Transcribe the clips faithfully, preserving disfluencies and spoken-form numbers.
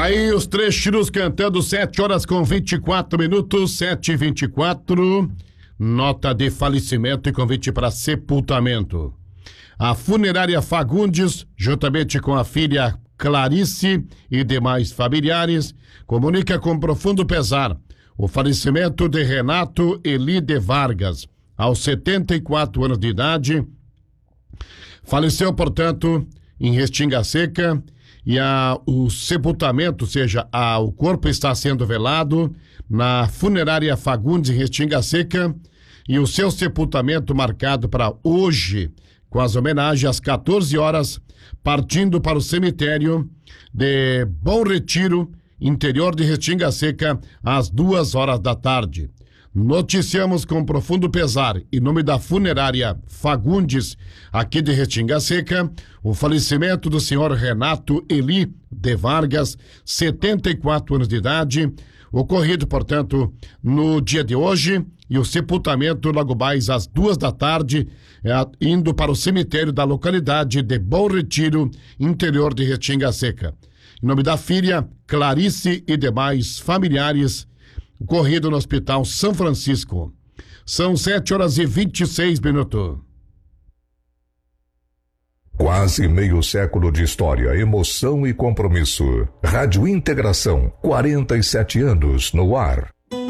Aí os três tiros cantando, sete horas com vinte e quatro minutos, sete e vinte e quatro. Nota de falecimento e convite para sepultamento. A funerária Fagundes, juntamente com a filha Clarice e demais familiares, comunica com profundo pesar o falecimento de Renato Eli de Vargas, aos setenta e quatro anos de idade. Faleceu, portanto, em Restinga Seca, e a, o sepultamento, ou seja, a, o corpo está sendo velado na funerária Fagundes, em Restinga Seca, e o seu sepultamento marcado para hoje, com as homenagens às quatorze horas, partindo para o cemitério de Bom Retiro, interior de Restinga Seca, às duas horas da tarde. Noticiamos com profundo pesar, em nome da funerária Fagundes, aqui de Restinga Seca, o falecimento do senhor Renato Eli de Vargas, setenta e quatro anos de idade, ocorrido, portanto, no dia de hoje, e o sepultamento logo mais às duas da tarde, é, indo para o cemitério da localidade de Bom Retiro, interior de Restinga Seca. Em nome da filha, Clarice e demais familiares, ocorrido no Hospital São Francisco. São sete horas e vinte e seis minutos. Quase meio século de história, emoção e compromisso. Rádio Integração, quarenta e sete anos no ar.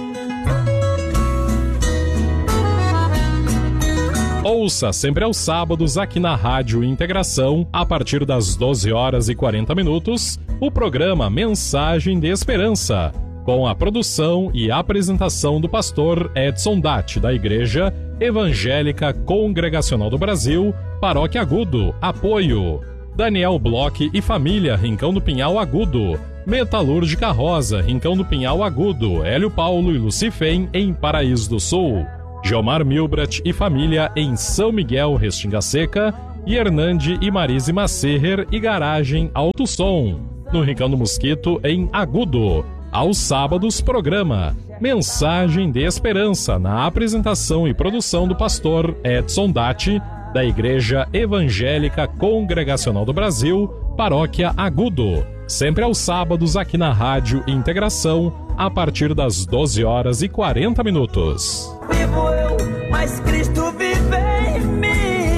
Ouça sempre aos sábados aqui na Rádio Integração, a partir das doze horas e quarenta minutos, o programa Mensagem de Esperança, com a produção e apresentação do pastor Edson Datti, da Igreja Evangélica Congregacional do Brasil, Paróquia Agudo, Apoio. Daniel Bloch e família, Rincão do Pinhal Agudo. Metalúrgica Rosa, Rincão do Pinhal Agudo, Hélio Paulo e Lucifem, em Paraíso do Sul. Geomar Milbrat e família, em São Miguel, Restinga Seca. E Hernande e Marise Macerrer e Garagem Alto Som, no Rincão do Mosquito, em Agudo. Aos sábados, programa Mensagem de Esperança, na apresentação e produção do pastor Edson Datti, da Igreja Evangélica Congregacional do Brasil, Paróquia Agudo. Sempre aos sábados aqui na Rádio Integração, a partir das doze horas e quarenta minutos. Vivo eu, mas Cristo vive em mim.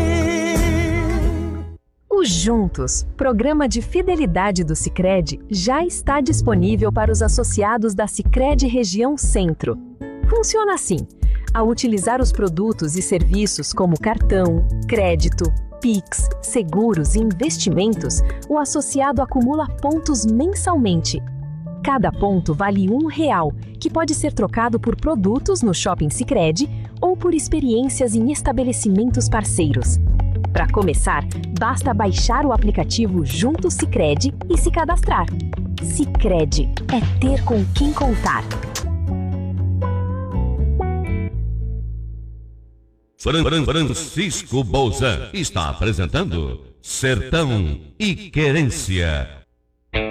O Juntos, programa de fidelidade do Sicredi, já está disponível para os associados da Sicredi Região Centro. Funciona assim: ao utilizar os produtos e serviços como cartão, crédito, Pix, seguros e investimentos, o associado acumula pontos mensalmente. Cada ponto vale um real, que pode ser trocado por produtos no Shopping Sicredi ou por experiências em estabelecimentos parceiros. Para começar, basta baixar o aplicativo Junto Sicredi e se cadastrar. Sicredi é ter com quem contar. Fran Francisco Bolzan está apresentando Sertão e Querência,